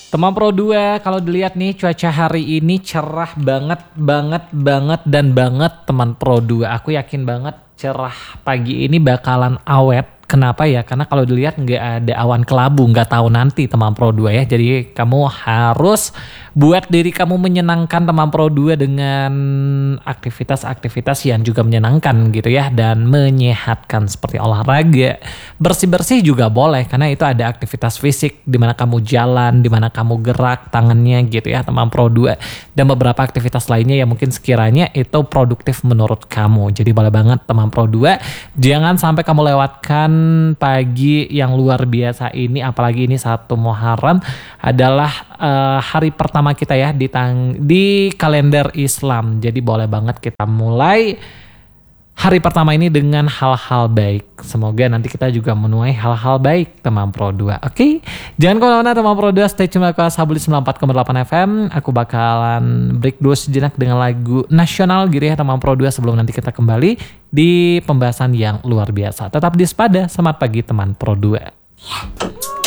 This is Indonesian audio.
Teman Pro 2, kalau dilihat nih cuaca hari ini cerah banget teman Pro 2. Aku yakin banget cerah pagi ini bakalan awet. Kenapa ya? Karena kalau dilihat nggak ada awan kelabu, nggak tahu nanti teman Pro 2 ya. Jadi kamu harus buat diri kamu menyenangkan teman Pro 2 dengan aktivitas-aktivitas yang juga menyenangkan gitu ya. Dan menyehatkan seperti olahraga. Bersih-bersih juga boleh karena itu ada aktivitas fisik di mana kamu jalan, di mana kamu gerak tangannya gitu ya teman Pro 2. Dan beberapa aktivitas lainnya yang mungkin sekiranya itu produktif menurut kamu. Jadi boleh banget teman Pro 2. Jangan sampai kamu lewatkan pagi yang luar biasa ini, apalagi ini 1 Muharram adalah hari pertama kita ya di kalender Islam. Jadi boleh banget kita mulai hari pertama ini dengan hal-hal baik. Semoga nanti kita juga menuai hal-hal baik teman Pro 2. Oke? Jangan kemana-mana teman Pro 2, stay tune ke Sabuli 94,8 FM. Aku bakalan break dulu sejenak dengan lagu nasional gitu ya teman Pro 2 sebelum nanti kita kembali di pembahasan yang luar biasa. Tetap di Sepada, selamat pagi teman Pro 2.